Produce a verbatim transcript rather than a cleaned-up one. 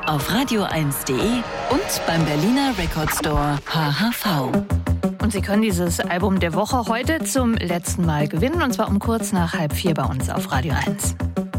auf radio eins punkt de und beim Berliner Record Store H H V. Und Sie können dieses Album der Woche heute zum letzten Mal gewinnen, und zwar um kurz nach halb vier bei uns auf Radio eins.